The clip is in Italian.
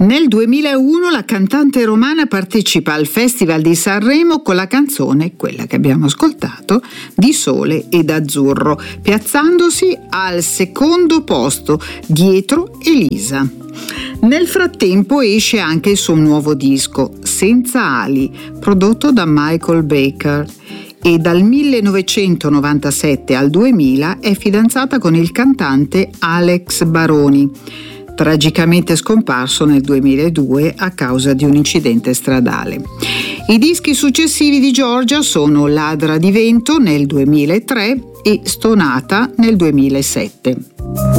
Nel 2001 la cantante romana partecipa al Festival di Sanremo con la canzone, quella che abbiamo ascoltato, Di Sole ed Azzurro, piazzandosi al secondo posto dietro Elisa. Nel frattempo esce anche il suo nuovo disco, Senza ali, prodotto da Michael Baker, e dal 1997 al 2000 è fidanzata con il cantante Alex Baroni, tragicamente scomparso nel 2002 a causa di un incidente stradale. I dischi successivi di Giorgia sono Ladra di vento nel 2003 e Stonata nel 2007.